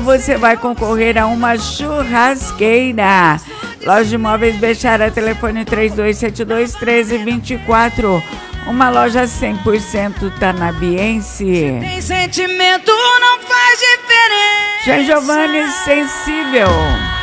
você vai concorrer a uma churrasqueira. Loja de Móveis Bechara, telefone 3272-1324. Uma loja 100% tanabiense. Tem sentimento, não faz diferença. Jean Giovanni Sensível.